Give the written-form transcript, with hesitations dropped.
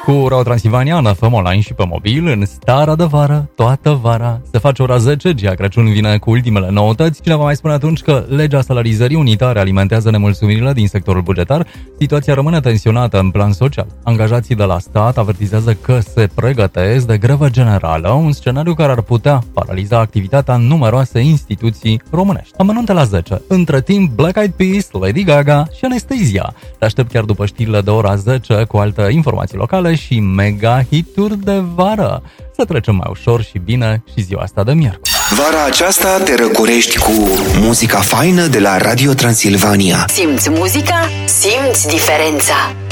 Cu Road Transilvania, FM online și pe mobil, în starea de vară, toată vara. Se face ora 10, Gia Crăciun vine cu ultimele noutăți. Cine va mai spune atunci că legea salarizării unitare alimentează nemulțumirile din sectorul bugetar? Situația rămâne tensionată în plan social. Angajații de la stat avertizează că se pregătesc de grevă generală, un scenariu care ar putea paraliza activitatea în numeroase instituții românești. Amănunte la 10. Între timp, Black Eyed Peas, Lady Gaga și Anastasia. Te aștept chiar după știrile de ora 10 cu alte informații locale și mega hituri de vară. Să trecem mai ușor și bine și ziua asta de miercuri. Vara aceasta te răcorești cu muzica faină de la Radio Transilvania. Simți muzica? Simți diferența!